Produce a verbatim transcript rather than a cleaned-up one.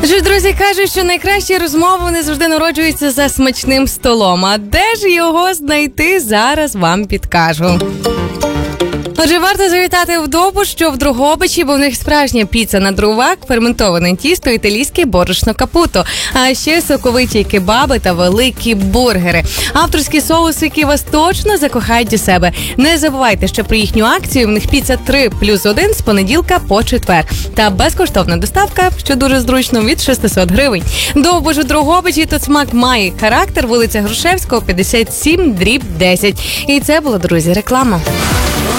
Ж, друзі, кажуть, що найкращі розмови не завжди народжуються за смачним столом. А де ж його знайти, зараз вам підкажу. Отже, варто завітати в Добу, що в Дрогобичі, бо в них справжня піца на дровах, ферментоване тісто, італійське борошно капуто, а ще соковиті кебаби та великі бургери. Авторські соуси, які вас точно закохають у себе. Не забувайте, що про їхню акцію в них піца три плюс один з понеділка по четвер. Та безкоштовна доставка, що дуже зручно, від шістсот гривень. Довбиш у Дрогобичі, тут смак має характер, вулиця Грушевського, п'ятдесят сім, дріб десять. І це була, друзі, реклама.